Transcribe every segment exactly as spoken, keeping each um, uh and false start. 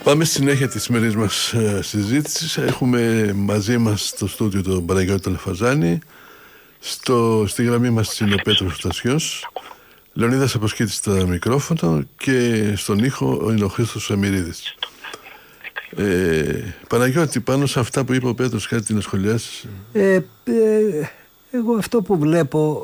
Πάμε στη συνέχεια της σημερινής μας ε, συζήτησης. Έχουμε μαζί μας στο στούντιο τον Παναγιώτη Ταλαφαζάνη. Στο, στη γραμμή μας είναι ο Πέτρος Στασιός. Λεωνίδας Αποσκήτης στα μικρόφωνα και στον ήχο είναι ο Χρήστος Αμυρίδης. Ε, Παναγιώτη, πάνω σε αυτά που είπε ο Πέτρος, κάτι να σχολιάσεις? Ε, ε, εγώ αυτό που βλέπω,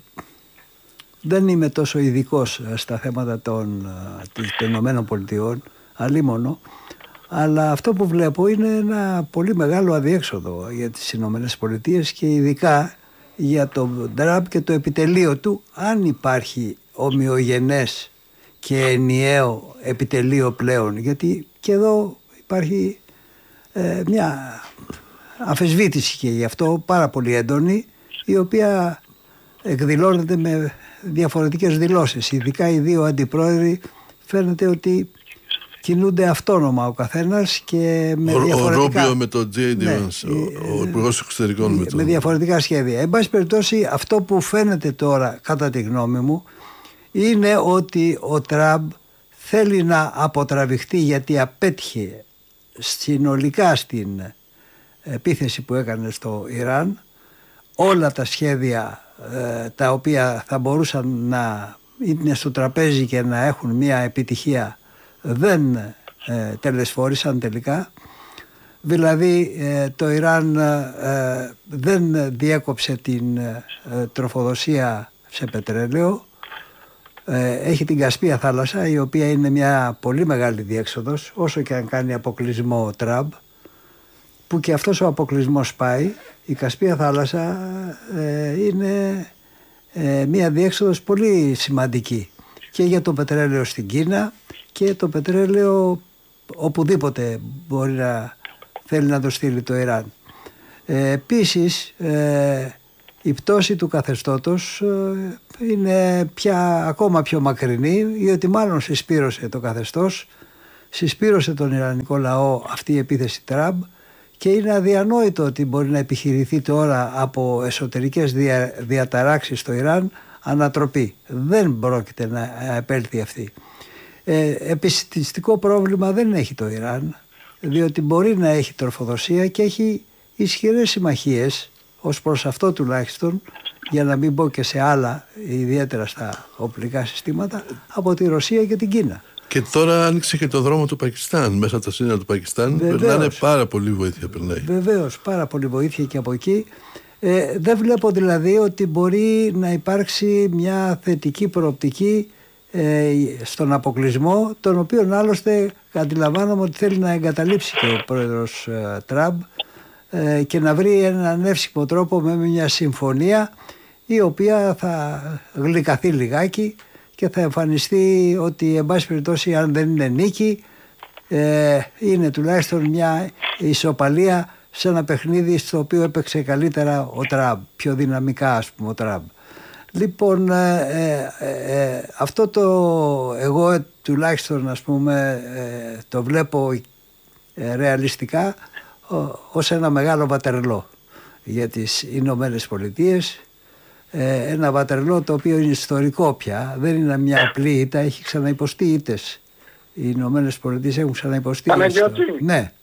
δεν είμαι τόσο ειδικός στα θέματα των, των Ηνωμένων Πολιτειών, αλίμονο, αλλά αυτό που βλέπω είναι ένα πολύ μεγάλο αδιέξοδο για τις Ηνωμένες Πολιτείες και ειδικά για τον Τραμπ και το επιτελείο του, αν υπάρχει ομοιογενές και ενιαίο επιτελείο πλέον, γιατί και εδώ υπάρχει ε, μια αμφισβήτηση και γι' αυτό πάρα πολύ έντονη, η οποία εκδηλώνεται με διαφορετικές δηλώσεις. Ειδικά οι δύο αντιπρόεδροι φαίνεται ότι κινούνται αυτόνομα ο καθένας και με ο, διαφορετικά... Ο Ρούμπιο με τον Τζέι Ντι ναι, Βανς, ο, ο Υπουργός Εξωτερικών με, με τον... διαφορετικά σχέδια. Εν πάση περιπτώσει, αυτό που φαίνεται τώρα, κατά τη γνώμη μου, είναι ότι ο Τραμπ θέλει να αποτραβηχτεί, γιατί απέτυχε συνολικά στην επίθεση που έκανε στο Ιράν. Όλα τα σχέδια ε, τα οποία θα μπορούσαν να είναι στο τραπέζι και να έχουν μια επιτυχία δεν ε, τελεσφόρησαν τελικά. Δηλαδή ε, το Ιράν ε, δεν διέκοψε την ε, τροφοδοσία σε πετρέλαιο. Ε, έχει την Κασπία θάλασσα, η οποία είναι μια πολύ μεγάλη διέξοδος, όσο και αν κάνει αποκλεισμό ο Τραμπ, που και αυτός ο αποκλεισμός πάει. Η Κασπία θάλασσα ε, είναι ε, μια διέξοδος πολύ σημαντική και για το πετρέλαιο στην Κίνα και το πετρέλαιο οπουδήποτε μπορεί να θέλει να το στείλει το Ιράν. Ε, επίσης ε, η πτώση του καθεστώτος ε, είναι πια ακόμα πιο μακρινή, διότι μάλλον συσπήρωσε το καθεστώς, συσπήρωσε τον Ιρανικό λαό αυτή η επίθεση Τραμπ, και είναι αδιανόητο ότι μπορεί να επιχειρηθεί τώρα από εσωτερικές δια, διαταράξεις στο Ιράν ανατροπή. Δεν πρόκειται να επέλθει αυτή. Ε, επιστημιστικό πρόβλημα δεν έχει το Ιράν, διότι μπορεί να έχει τροφοδοσία και έχει ισχυρές συμμαχίες, ως προς αυτό τουλάχιστον, για να μην πω και σε άλλα, ιδιαίτερα στα οπλικά συστήματα, από τη Ρωσία και την Κίνα. Και τώρα άνοιξε και το δρόμο του Πακιστάν. Μέσα από τα σύνορα του Πακιστάν περνάνε πάρα πολύ βοήθεια. Περνάει. Βεβαίως, πάρα πολύ βοήθεια και από εκεί. Ε, δεν βλέπω δηλαδή ότι μπορεί να υπάρξει μια θετική προοπτική ε, στον αποκλεισμό, τον οποίο άλλωστε αντιλαμβάνομαι ότι θέλει να εγκαταλείψει και ο πρόεδρος ε, Τραμπ ε, και να βρει έναν εύσημο τρόπο με μια συμφωνία η οποία θα γλυκαθεί λιγάκι και θα εμφανιστεί ότι εν πάση περιπτώσει, αν δεν είναι νίκη, ε, είναι τουλάχιστον μια ισοπαλία σε ένα παιχνίδι στο οποίο έπαιξε καλύτερα ο Τραμπ, πιο δυναμικά ας πούμε ο Τραμπ. Λοιπόν, ε, ε, ε, αυτό το εγώ τουλάχιστον ας πούμε ε, το βλέπω ε, ρεαλιστικά ο, ως ένα μεγάλο βατερλό για τις Ηνωμένες Πολιτείες. Ε, ένα βατερλό το οποίο είναι ιστορικό πια, δεν είναι μια απλή ήττα, έχει ξαναυποστεί ήττες. Οι Ηνωμένες Πολιτείες έχουν ξαναυποστεί. Παναγιώτη. Ναι.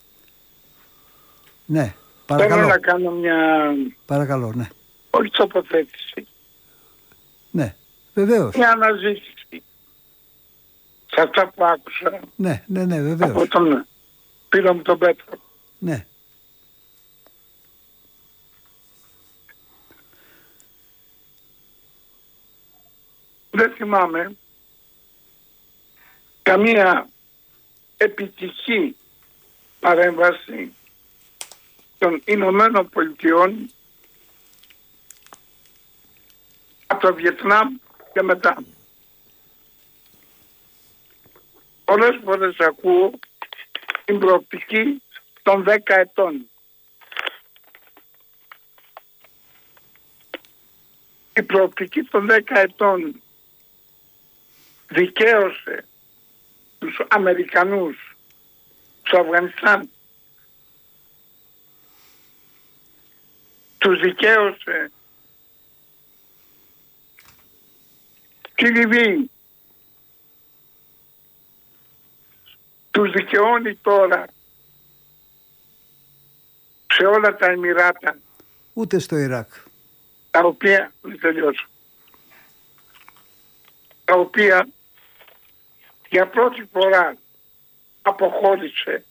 Ναι. Παρακαλώ. Θέλω να κάνω μια... Παρακαλώ, ναι. Όχι τοποθέτηση. Ναι, βεβαίως. Μια αναζήτηση. Σε αυτά που άκουσα. Ναι, ναι, ναι, βεβαίως. Από τον φίλο μου τον Πέτρο. Ναι. Δεν θυμάμαι καμία επιτυχή παρέμβαση των Ηνωμένων Πολιτειών από το Βιετνάμ και μετά. Πολλές φορές ακούω την προοπτική των δέκα ετών. Η προοπτική των δέκα ετών δικαίωσε τους Αμερικανούς στο Αφγανιστάν, τους δικαίωσε τη Λιβύη, τους δικαιώνει τώρα σε όλα τα Εμιράτα, ούτε στο Ιράκ, τα οποία, δεν τελειώσω, τα οποία για πρώτη φορά αποχώρησε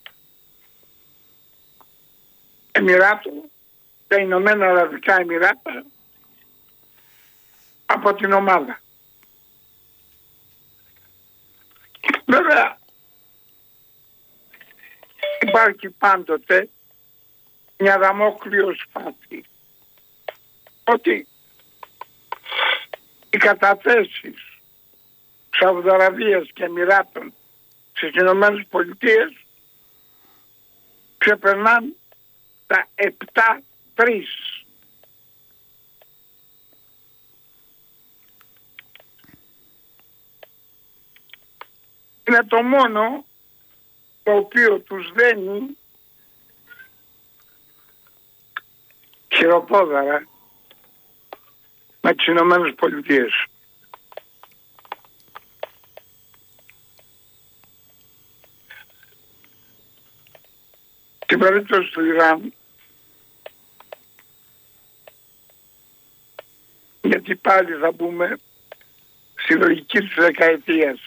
Εμιράτο, τα Ηνωμένα Αραβικά Εμιράτα, από την ομάδα. Βέβαια υπάρχει πάντοτε μια δαμόκλειο σπάθη ότι οι καταθέσεις Σαουδαραβίας και Εμιράτων στις Ηνωμένες Πολιτείες ξεπερνάνε τα επτά τρία. Είναι το μόνο το οποίο τους δένει χειροπόδαρα με τις Ηνωμένες Πολιτείες. Στην περίπτωση του Ιράν, γιατί πάλι θα μπούμε στη λογική της δεκαετίας,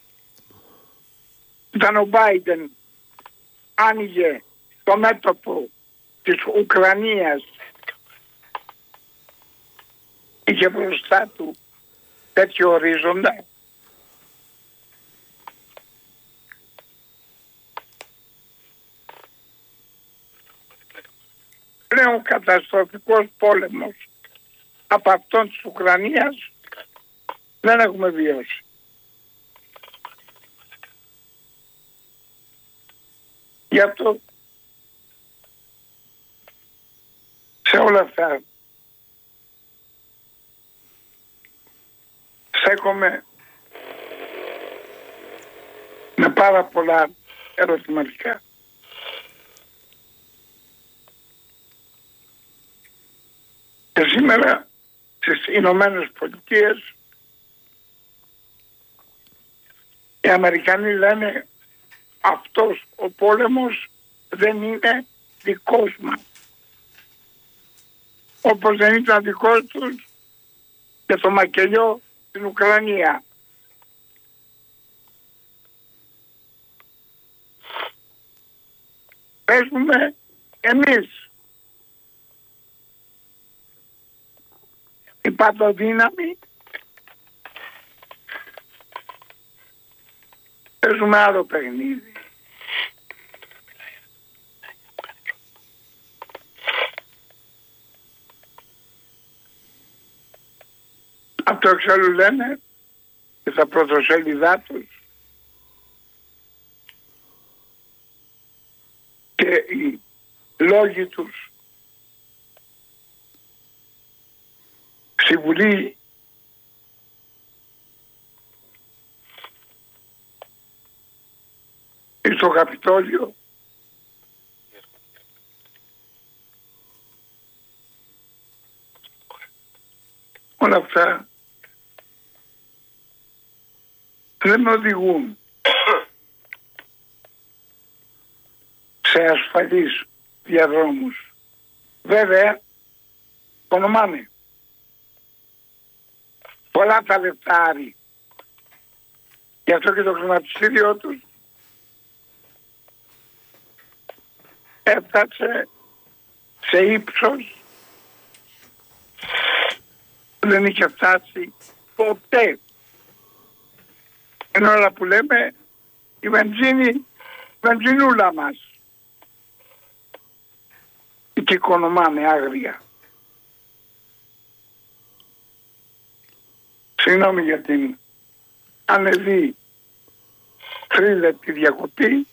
όταν ο Μπάιντεν άνοιγε το μέτωπο της Ουκρανίας, είχε μπροστά του τέτοιο ορίζοντα. Πλέον καταστροφικός πόλεμος από αυτόν της Ουκρανίας δεν έχουμε βιώσει. Γι' αυτό σε όλα αυτά στέκομαι με πάρα πολλά ερωτηματικά. Και σήμερα στις Ηνωμένες Πολιτείες οι Αμερικανοί λένε αυτός ο πόλεμος δεν είναι δικός μας. Όπως δεν ήταν δικός τους και το μακελιό στην Ουκρανία. Παίζουμε εμείς. Η παντοδύναμη, παίζουμε άλλο παιχνίδι. Αυτό εξάλλου λένε και στα πρωτοσέλιδά τους και οι λόγοι τους στη Βουλή ή στο Καπιτόλιο όλα αυτά δεν με οδηγούν σε ασφαλείς διαδρόμους. Βέβαια ονομάνε πολλά τα λεπτάρι. Γι' αυτό και το χρηματιστήριό τους έφτασε σε ύψος που δεν είχε φτάσει ποτέ. Ενώ όλα που λέμε η βενζίνη, η βενζινούλα μας και οικονομάνε άγρια. Συγγνώμη για την ανεβή τρίλεπτη διακοπή.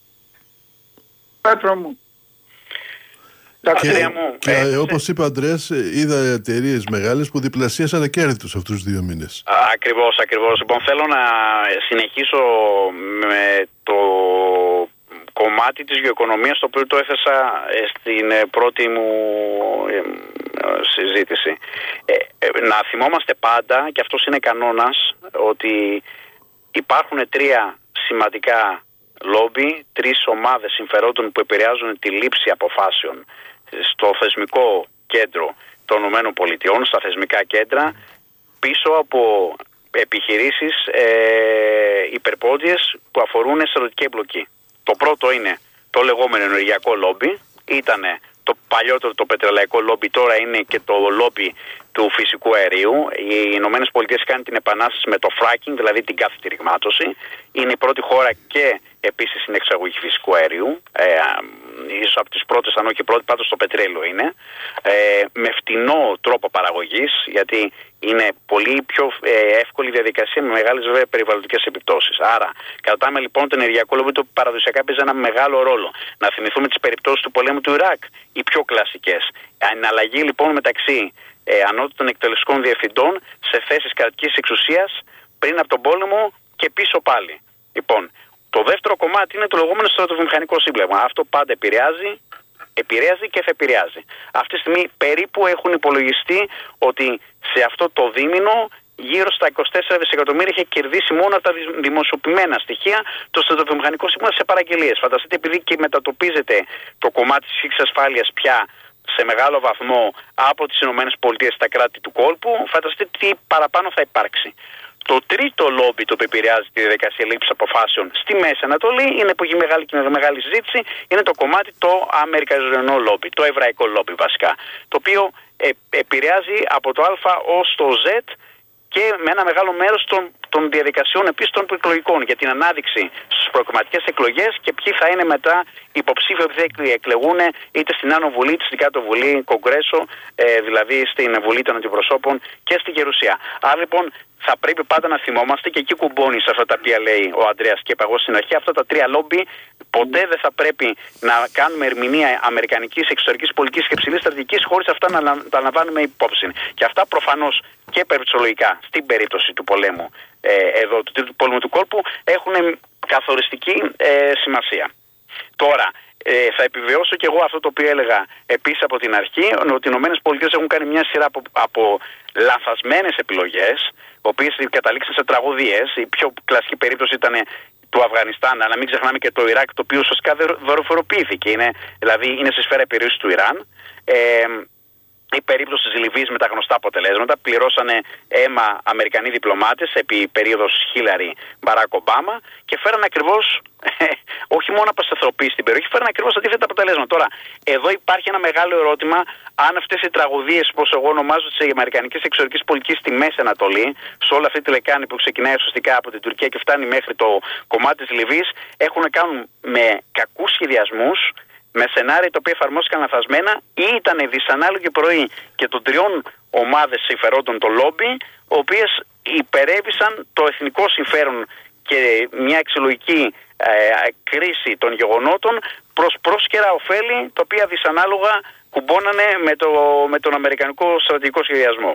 Πέτρο μου. Και, και ε, όπως είπε ο Αντρέας, είδα εταιρείες μεγάλες που διπλασίασαν τα κέρδη τους αυτούς τους δύο μήνες. Ακριβώς, ακριβώς. Λοιπόν, θέλω να συνεχίσω με το κομμάτι της γεωοικονομίας, το οποίο το έθεσα στην πρώτη μου συζήτηση. Ε, να θυμόμαστε πάντα, και αυτός είναι κανόνας, ότι υπάρχουν τρία σημαντικά λόμπι, τρεις ομάδες συμφερόντων που επηρεάζουν τη λήψη αποφάσεων στο θεσμικό κέντρο των ΗΠΑ, στα θεσμικά κέντρα, πίσω από επιχειρήσεις ε, υπερπόντιες που αφορούν στρατιωτική εμπλοκή. Το πρώτο είναι το λεγόμενο ενεργειακό λόμπι, ήταν το παλιότερο το πετρελαϊκό λόμπι, τώρα είναι και το λόμπι του φυσικού αερίου. Οι Ηνωμένες Πολιτείες κάνουν την επανάσταση με το fracking, δηλαδή την κάθετη ρηγμάτωση. Είναι η πρώτη χώρα και επίσης στην εξαγωγή φυσικού αερίου. Ε, ίσως από τις πρώτες, αν όχι πρώτη, πάντως το πετρέλαιο είναι. Ε, με φτηνό τρόπο παραγωγής, γιατί είναι πολύ πιο ε, εύκολη διαδικασία με μεγάλες βέβαια περιβαλλοντικές επιπτώσεις. Άρα, κρατάμε λοιπόν το ενεργειακό λόμπι, το παραδοσιακά παίζει ένα μεγάλο ρόλο. Να θυμηθούμε τις περιπτώσεις του πολέμου του Ιράκ, οι πιο κλασικές. Αναλλαγή λοιπόν μεταξύ ε, ανώτατων εκτελεστικών διευθυντών σε θέσεις κρατικής εξουσίας πριν από τον πόλεμο και πίσω πάλι. Λοιπόν, το δεύτερο κομμάτι είναι το λεγόμενο στρατοβιομηχανικό σύμπλεγμα. Αυτό πάντα επηρεάζει, επηρεάζει και θα επηρεάζει. Αυτή τη στιγμή περίπου έχουν υπολογιστεί ότι σε αυτό το δίμηνο γύρω στα είκοσι τέσσερα δισεκατομμύρια είχε κερδίσει μόνο από τα δημοσιοποιημένα στοιχεία το στρατοβιομηχανικό σύμπλεγμα σε παραγγελίες. Φανταστείτε, επειδή και μετατοπίζεται το κομμάτι της φύσης ασφάλειας πια σε μεγάλο βαθμό από τις ΗΠΑ στα κράτη του κόλπου, φανταστείτε τι παραπάνω θα υπάρξει. Το τρίτο λόμπι το οποίο επηρεάζει τη διαδικασία λήψης αποφάσεων στη Μέση Ανατολή, είναι που έχει μεγάλη, μεγάλη συζήτηση, είναι το κομμάτι το αμερικανικό λόμπι, το εβραϊκό λόμπι βασικά, το οποίο ε, επηρεάζει από το Α ως το Ζ και με ένα μεγάλο μέρος των, των διαδικασιών επίσης των προεκλογικών για την ανάδειξη στις προκομματικές εκλογές και ποιοι θα είναι μετά υποψήφοι που θα εκλεγούν είτε στην Άνω Βουλή, είτε στην Κάτω Βουλή, Κογκρέσο, ε, δηλαδή στην Βουλή των Αντιπροσώπων και στη Γερουσία. Άρα λοιπόν θα πρέπει πάντα να θυμόμαστε, και εκεί κουμπώνει σε αυτά τα οποία λέει ο Ανδρέας και είπα εγώ στην αρχή, αυτά τα τρία λόμπι ποτέ δεν θα πρέπει να κάνουμε ερμηνεία αμερικανικής εξωτερικής πολιτικής και υψηλής στρατηγικής χωρίς αυτά να τα λαμβάνουμε υπόψη. Και αυτά προφανώς και περιπτωσιολογικά στην περίπτωση του πολέμου ε, εδώ, του τρίτου πολέμου του κόλπου, έχουν καθοριστική ε, σημασία. Τώρα, ε, θα επιβεβαιώσω και εγώ αυτό το οποίο έλεγα επίσης από την αρχή, ότι οι ΗΠΑ έχουν κάνει μια σειρά από, από λανθασμένες επιλογές, οι οποίες καταλήξαν σε τραγωδίες. Η πιο κλασική περίπτωση ήταν του Αφγανιστάν, αλλά μην ξεχνάμε και το Ιράκ, το οποίο ουσιαστικά δορυφοροποιήθηκε. Είναι, δηλαδή είναι σε σφαίρα επιρροής του Ιράν. Ε, η περίπτωση της Λιβύης με τα γνωστά αποτελέσματα. Πληρώσανε αίμα Αμερικανοί διπλωμάτες επί περίοδος Χίλαρη Μπαράκ Ομπάμα και φέραν ακριβώς, ε, όχι μόνο αποσταθεροποίηση στην περιοχή, φέραν ακριβώς αντίθετα αποτελέσματα. Τώρα, εδώ υπάρχει ένα μεγάλο ερώτημα αν αυτές οι τραγωδίες, όπως εγώ ονομάζω, της αμερικανικής εξωτερικής πολιτικής στη Μέση Ανατολή, σε όλη αυτή τη λεκάνη που ξεκινάει ουσιαστικά από την Τουρκία και φτάνει μέχρι το κομμάτι της Λιβύης, έχουν να κάνουν με κακούς σχεδιασμούς, με σενάρια τα οποία εφαρμόστηκαν λανθασμένα ή ήταν δυσανάλογη πρωί και των τριών ομάδες συμφερόντων το λόμπι, οι οποίες υπερέβησαν το εθνικό συμφέρον και μια εξολογική ε, κρίση των γεγονότων προς πρόσκαιρα ωφέλη, τα οποία δυσανάλογα κουμπώνανε με, το, με τον αμερικανικό στρατηγικό σχεδιασμό.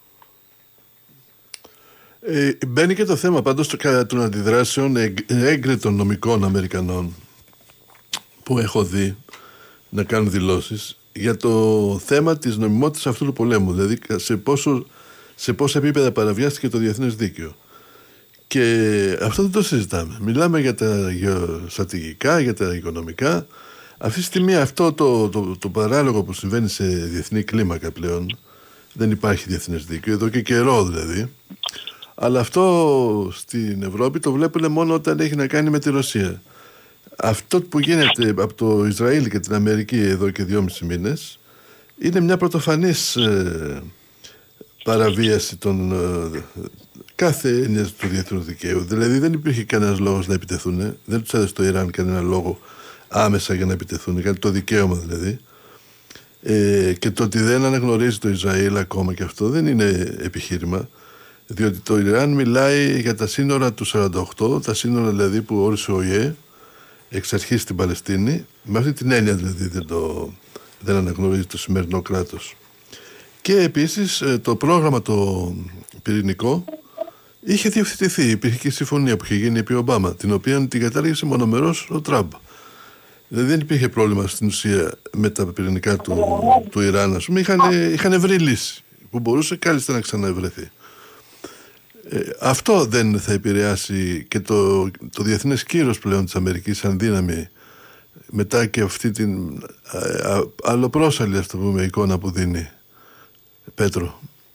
Ε, μπαίνει και το θέμα πάντως κατά των αντιδράσεων έγκριτων νομικών Αμερικανών που έχω δει να κάνουν δηλώσεις για το θέμα της νομιμότητας αυτού του πολέμου, δηλαδή σε, πόσο, σε πόσα επίπεδα παραβιάστηκε το διεθνές δίκαιο. Και αυτό δεν το συζητάμε. Μιλάμε για τα γεωστρατηγικά, για τα οικονομικά. Αυτή τη στιγμή αυτό το, το, το παράλογο που συμβαίνει σε διεθνή κλίμακα πλέον, δεν υπάρχει διεθνές δίκαιο, εδώ και καιρό δηλαδή. Αλλά αυτό στην Ευρώπη το βλέπουν μόνο όταν έχει να κάνει με τη Ρωσία. Αυτό που γίνεται από το Ισραήλ και την Αμερική εδώ και δυόμισι μήνες είναι μια πρωτοφανής ε, παραβίαση των ε, κάθε έννοιας του διεθνούς δικαίου. Δηλαδή δεν υπήρχε κανένας λόγος να επιτεθούν, δεν τους έδωσε το Ιράν κανένα λόγο άμεσα για να επιτεθούν, κάτι το δικαίωμα δηλαδή. Ε, και το ότι δεν αναγνωρίζει το Ισραήλ ακόμα και αυτό δεν είναι επιχείρημα, διότι το Ιράν μιλάει για τα σύνορα του σαράντα οκτώ, τα σύνορα δηλαδή που όρισε ο ΟΗΕ εξ αρχής στην Παλαιστίνη, με αυτή την έννοια δηλαδή δεν, το, δεν αναγνωρίζει το σημερινό κράτος. Και επίσης το πρόγραμμα το πυρηνικό είχε διευθετηθεί, υπήρχε και συμφωνία που είχε γίνει επί Ομπάμα, την οποία την κατάργησε μονομερός ο Τραμπ. Δηλαδή δεν υπήρχε πρόβλημα στην ουσία με τα πυρηνικά του, του Ιράν, ας πούμε, είχαν, είχαν βρει λύση που μπορούσε κάλλιστα να ξαναευρεθεί. Ε, αυτό δεν θα επηρεάσει και το, το διεθνές κύρος πλέον της Αμερικής σαν δύναμη, μετά και αυτή την α, α, αλλοπρόσαλη, ας το πούμε, εικόνα που δίνει, Πέτρο?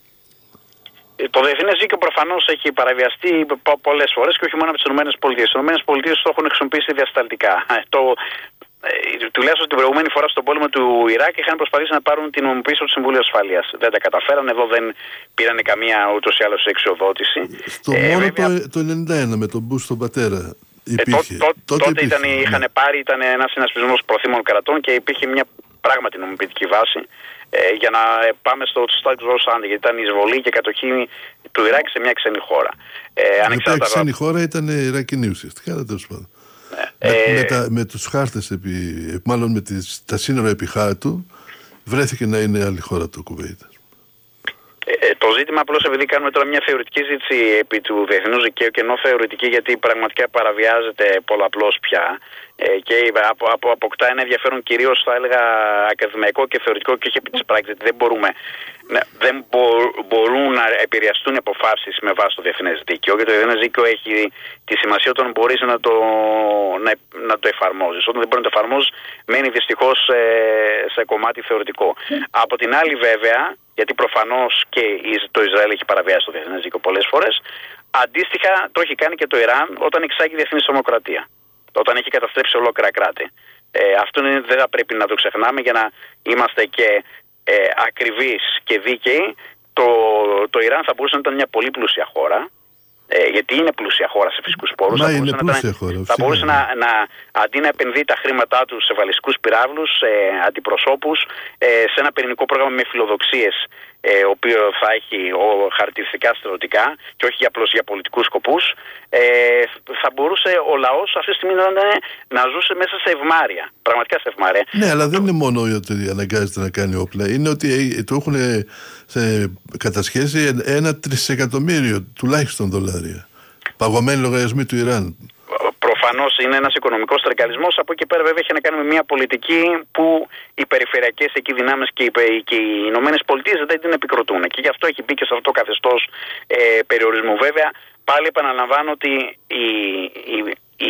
Το διεθνές δίκαιο προφανώς έχει παραβιαστεί πολλές φορές και όχι μόνο από τις ΗΠΑ. Οι ΗΠΑ το έχουν χρησιμοποιήσει διασταλτικά. Το, ε, τουλάχιστον την προηγούμενη φορά στον πόλεμο του Ιράκ είχαν προσπαθήσει να πάρουν την νομιμοποίηση του Συμβουλίου Ασφαλείας. Δεν τα καταφέραν. Εδώ δεν πήραν καμία ούτως ή άλλως εξοδότηση. Στο ε, μόνο βέβαια, το, το ενενήντα ένα με τον Μπούς τον πατέρα υπήρχε. Ε, τό, τό, τότε τότε ήταν, υπήρχε, είχαν ναι. πάρει, ήταν ένας συνασπισμός προθήμων κρατών και υπήρχε μια πράγματι νομιμοποιητική βάση. Ε, για να πάμε στο status quo ante, γιατί ήταν εισβολή και κατοχή του Ιράκ σε μια ξένη χώρα. Ε, η ξένη χώρα ήταν Ιρακινή ουσιαστικά, αλλά τέλος πάντων. Ε, με, ε, με, τα, με τους χάρτες, επί, μάλλον με τις, τα σύνορα επί χάρτου, βρέθηκε να είναι άλλη χώρα το Κουβέιτ. Ε, το ζήτημα απλώς, επειδή κάνουμε τώρα μια θεωρητική ζήτηση επί του διεθνούς δικαίου, και ενώ θεωρητική γιατί πραγματικά παραβιάζεται πολλαπλώς πια ε, και απο, απο, αποκτά ένα ενδιαφέρον κυρίως, θα έλεγα, ακαδημαϊκό και θεωρητικό και όχι επί της πράξης, γιατί δεν μπορούμε ναι, δεν μπο, μπορούν να επηρεαστούν οι αποφάσεις με βάση το διεθνές δίκαιο, γιατί το διεθνές δίκαιο έχει τη σημασία όταν μπορείς να το, να, να το εφαρμόζεις. Όταν δεν μπορεί να το εφαρμόζεις, μένει δυστυχώς ε, σε κομμάτι θεωρητικό. Mm. Από την άλλη, βέβαια, γιατί προφανώς και το Ισραήλ έχει παραβιάσει το διεθνές δίκαιο πολλές φορές, αντίστοιχα το έχει κάνει και το Ιράν όταν εξάγει διεθνή τρομοκρατία, όταν έχει καταστρέψει ολόκληρα κράτη. Ε, αυτό είναι, δεν θα πρέπει να το ξεχνάμε για να είμαστε και ε, ακριβείς και δίκαιοι. Το, το Ιράν θα μπορούσε να ήταν μια πολύ πλούσια χώρα, ε, γιατί είναι πλούσια χώρα σε φυσικούς πόρους. Μα θα είναι πλούσια να, χώρα. Θα μπορούσε να, να, αντί να επενδύει τα χρήματά του σε βαλιστικούς πυράβλους, σε αντιπροσώπους, ε, σε ένα πυρηνικό πρόγραμμα με φιλοδοξίες, ε, ο οποίο θα έχει ο, χαρακτηριστικά στρατιωτικά και όχι απλώς για πολιτικούς σκοπούς, ε, θα μπορούσε ο λαός αυτή τη στιγμή να, να ζούσε μέσα σε ευμάρεια. Πραγματικά σε ευμάρεια. Ναι, αλλά δεν είναι μόνο ότι αναγκάζεται να κάνει όπλα. Είναι ότι το έχουν σε κατασχέσει ένα τρισεκατομμύριο τουλάχιστον δολάρια. Παγωμένοι λογαριασμοί του Ιράν. Προφανώς είναι ένας οικονομικός τρεκαλισμός. Από εκεί πέρα, βέβαια, έχει να κάνει με μια πολιτική που οι περιφερειακές εκεί δυνάμεις και οι, και οι Ηνωμένες Πολιτείες δεν την επικροτούν. Και γι' αυτό έχει μπει και σε αυτό το καθεστώς ε, περιορισμού. Βέβαια, πάλι επαναλαμβάνω ότι η, η, η,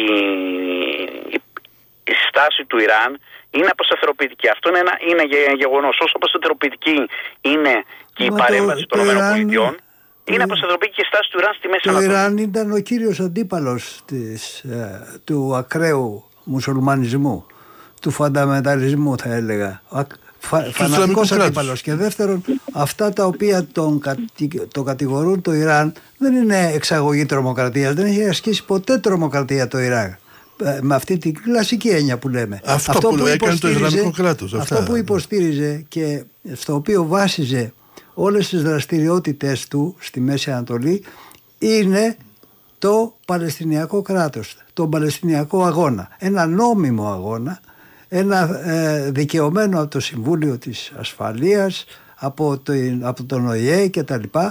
η, η στάση του Ιράν είναι αποσταθεροποιητική. Αυτό είναι ένα είναι γεγονός. Όσο αποσταθεροποιητική είναι και η Μα παρέμβαση το, των ΗΠΑ. Είναι αποσταθεροποιητική και η στάση του Ιράν στη Μέση Ανατολή. Το Ιράν ήταν ο κύριος αντίπαλος της, ε, του ακραίου μουσουλμανισμού, του φανταμεταλισμού, θα έλεγα. Φα, φανατικός αντίπαλος. Και δεύτερον, αυτά τα οποία τον, τον κατηγορούν το Ιράν δεν είναι εξαγωγή τρομοκρατίας. Δεν έχει ασκήσει ποτέ τρομοκρατία το Ιράν. Με αυτή την κλασική έννοια που λέμε. Αυτό, αυτό που, που έκανε το Ισλαμικό κράτος. Αυτό που υποστήριζε και στο οποίο βάσιζε όλες τις δραστηριότητες του στη Μέση Ανατολή είναι το Παλαιστινιακό κράτος, τον Παλαιστινιακό αγώνα. Ένα νόμιμο αγώνα, ένα ε, δικαιωμένο από το Συμβούλιο της Ασφαλείας, από, το, από τον Ο Ε Ε και τα λοιπά,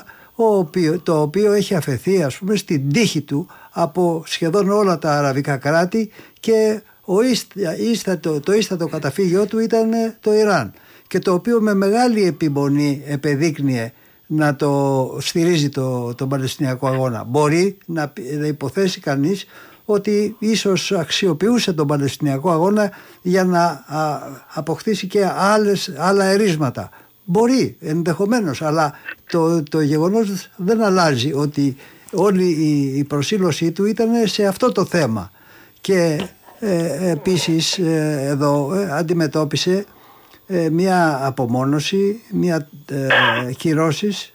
το οποίο έχει αφαιθεί, ας πούμε, στην τύχη του από σχεδόν όλα τα αραβικά κράτη, και ο ίστατο, το ίστατο καταφύγιο του ήταν το Ιράν, και το οποίο με μεγάλη επιμονή επεδείκνυε να το στηρίζει το, τον Παλαιστινιακό αγώνα. Μπορεί να, να υποθέσει κανείς ότι ίσως αξιοποιούσε τον Παλαιστινιακό αγώνα για να α, αποκτήσει και άλλες, άλλα ερίσματα. Μπορεί, ενδεχομένως, αλλά το, το γεγονός δεν αλλάζει ότι όλη η, η προσήλωσή του ήταν σε αυτό το θέμα. Και ε, επίσης ε, εδώ ε, αντιμετώπισε ε, μια απομόνωση, μια ε, κυρώσεις,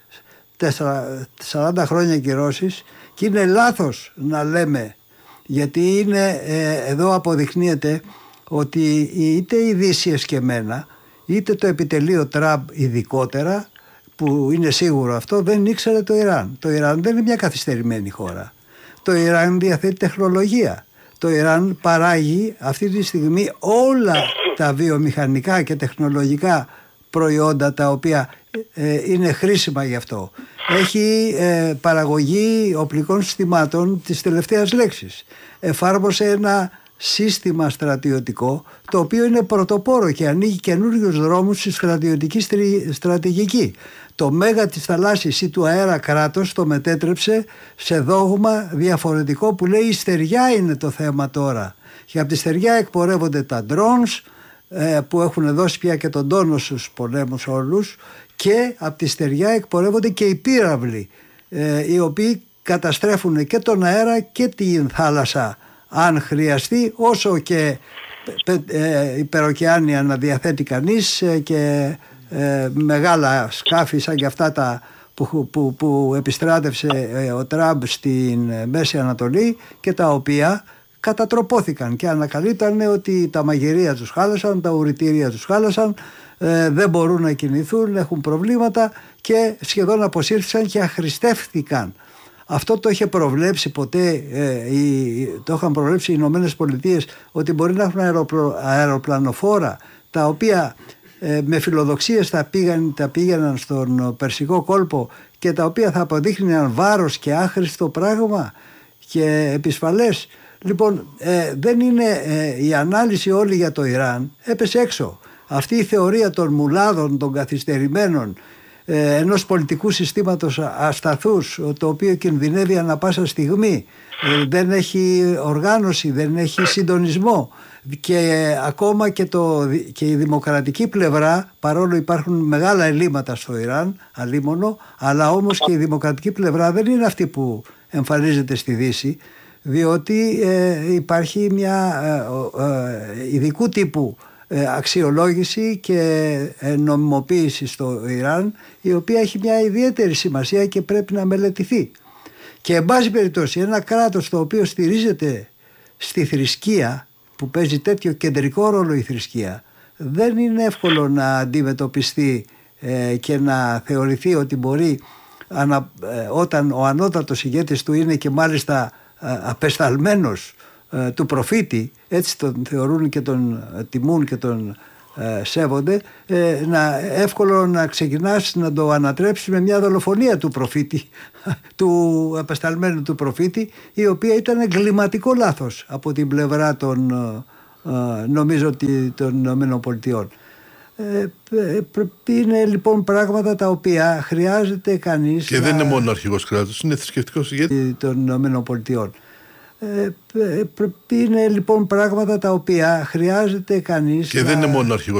σαράντα χρόνια κυρώσεις, και είναι λάθος να λέμε, γιατί είναι, ε, εδώ αποδεικνύεται ότι είτε η Δύση εσκεμμένα, είτε το επιτελείο Τραμπ ειδικότερα, που είναι σίγουρο αυτό, δεν ήξερε το Ιράν. Το Ιράν δεν είναι μια καθυστερημένη χώρα. Το Ιράν διαθέτει τεχνολογία. Το Ιράν παράγει αυτή τη στιγμή όλα τα βιομηχανικά και τεχνολογικά προϊόντα τα οποία ε, είναι χρήσιμα γι' αυτό. Έχει ε, παραγωγή οπλικών συστημάτων της τελευταίας λέξης. Εφάρμοσε ένα σύστημα στρατιωτικό, το οποίο είναι πρωτοπόρο και ανοίγει καινούριους δρόμους στη στρατιωτική στρατηγική. Το μέγα της θαλάσσης ή του αέρα κράτος το μετέτρεψε σε δόγμα διαφορετικό που λέει η στεριά είναι το θέμα τώρα. Και από τη στεριά εκπορεύονται τα drones που έχουν δώσει πια και τον τόνο στους πολέμους όλους, και από τη στεριά εκπορεύονται και οι πύραυλοι, οι οποίοι καταστρέφουν και τον αέρα και την θάλασσα αν χρειαστεί, όσο και υπεροκεάνια να διαθέτει κανείς και μεγάλα σκάφη σαν και αυτά τα που, που, που επιστράτευσε ο Τραμπ στην Μέση Ανατολή και τα οποία κατατροπώθηκαν και ανακαλύπτανε ότι τα μαγειρία τους χάλασαν, τα ουρητήρια τους χάλασαν, ε, δεν μπορούν να κινηθούν, έχουν προβλήματα και σχεδόν αποσύρθησαν και αχρηστεύθηκαν. Αυτό το είχε προβλέψει ποτέ, ε, οι, το είχαν προβλέψει οι Ηνωμένες Πολιτείες, ότι μπορεί να έχουν αεροπλο, αεροπλανοφόρα τα οποία ε, με φιλοδοξίες θα πήγαν, τα πήγαιναν στον Περσικό κόλπο και τα οποία θα αποδείχνουν βάρος και άχρηστο πράγμα και επισφαλές. Λοιπόν, ε, δεν είναι ε, η ανάλυση όλη για το Ιράν, έπεσε έξω. Αυτή η θεωρία των μουλάδων, των καθυστερημένων, ε, ενός πολιτικού συστήματος ασταθούς, το οποίο κινδυνεύει ανά πάσα στιγμή, ε, δεν έχει οργάνωση, δεν έχει συντονισμό, και ε, ακόμα και, το, και η δημοκρατική πλευρά, παρόλο υπάρχουν μεγάλα ελλείμματα στο Ιράν, αλίμονο, αλλά όμως και η δημοκρατική πλευρά δεν είναι αυτή που εμφανίζεται στη Δύση, διότι ε, υπάρχει μια ε, ε, ειδικού τύπου ε, αξιολόγηση και ε, νομιμοποίηση στο Ιράν, η οποία έχει μια ιδιαίτερη σημασία και πρέπει να μελετηθεί. Και εν πάση περιπτώσει ένα κράτος το οποίο στηρίζεται στη θρησκεία, που παίζει τέτοιο κεντρικό ρόλο η θρησκεία, δεν είναι εύκολο να αντιμετωπιστεί ε, και να θεωρηθεί ότι μπορεί ανα, ε, όταν ο ανώτατος ηγέτης του είναι και μάλιστα απεσταλμένος ε, του προφήτη, έτσι τον θεωρούν και τον τιμούν και τον ε, σέβονται, ε, να, εύκολο να ξεκινάς να το ανατρέψεις με μια δολοφονία του προφήτη, του απεσταλμένου του προφήτη, η οποία ήταν εγκληματικό λάθος από την πλευρά των ε, νομίζω ότι των ΗΠΑ. Ε, είναι λοιπόν πράγματα τα οποία χρειάζεται κανείς. Και να... δεν είναι μόνο αρχηγός κράτους, είναι θρησκευτικός ηγέτης των ΗΠΑ. Ε, είναι λοιπόν πράγματα τα οποία χρειάζεται κανείς. Και να... δεν είναι μόνο αρχηγός